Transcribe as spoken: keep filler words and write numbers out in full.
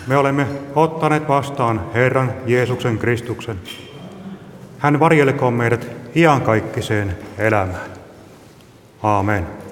me olemme ottaneet vastaan Herran Jeesuksen Kristuksen. Hän varjelkoon meidät iankaikkiseen elämään. Aamen.